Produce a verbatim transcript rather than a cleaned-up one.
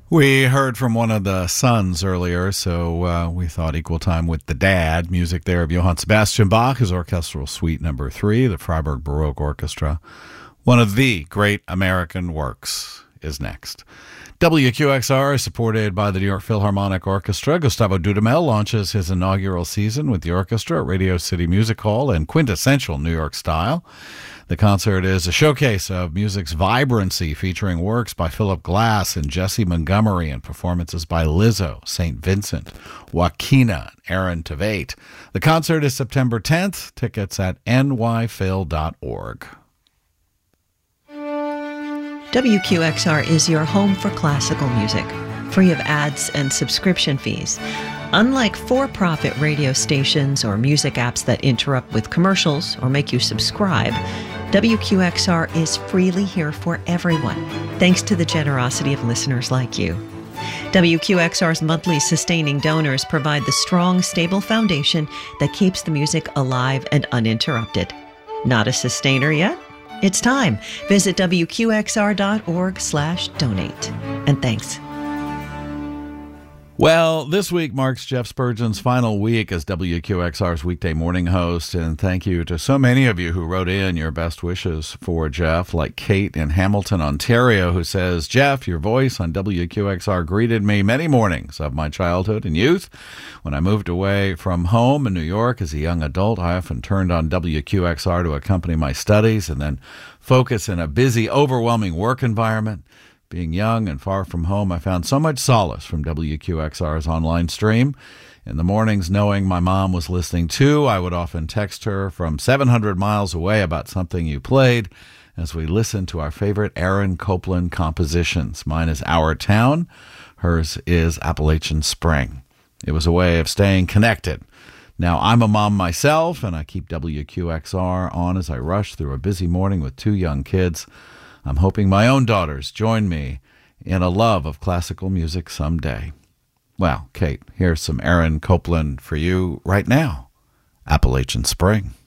We heard from one of the sons earlier, so uh, we thought equal time with the dad. Music there of Johann Sebastian Bach, his Orchestral Suite Number Three, the Freiburg Baroque Orchestra. One of the great American works is next. W Q X R is supported by the New York Philharmonic Orchestra. Gustavo Dudamel launches his inaugural season with the orchestra at Radio City Music Hall in quintessential New York style. The concert is a showcase of music's vibrancy, featuring works by Philip Glass and Jesse Montgomery and performances by Lizzo, Saint Vincent, Joaquina, and Aaron Tveit. The concert is September tenth. Tickets at n y phil dot org. W Q X R is your home for classical music, free of ads and subscription fees. Unlike for-profit radio stations or music apps that interrupt with commercials or make you subscribe, W Q X R is freely here for everyone, thanks to the generosity of listeners like you. W Q X R's monthly sustaining donors provide the strong, stable foundation that keeps the music alive and uninterrupted. Not a sustainer yet? It's time. Visit W Q X R dot org slash donate. And thanks. Well, this week marks Jeff Spurgeon's final week as W Q X R's weekday morning host, and thank you to so many of you who wrote in your best wishes for Jeff, like Kate in Hamilton, Ontario, who says, Jeff, your voice on W Q X R greeted me many mornings of my childhood and youth. When I moved away from home in New York as a young adult, I often turned on W Q X R to accompany my studies and then focus in a busy, overwhelming work environment. Being young and far from home, I found so much solace from W Q X R's online stream. In the mornings, knowing my mom was listening too, I would often text her from seven hundred miles away about something you played as we listened to our favorite Aaron Copland compositions. Mine is Our Town. Hers is Appalachian Spring. It was a way of staying connected. Now, I'm a mom myself, and I keep W Q X R on as I rush through a busy morning with two young kids. I'm hoping my own daughters join me in a love of classical music someday. Well, Kate, here's some Aaron Copland for you right now. Appalachian Spring.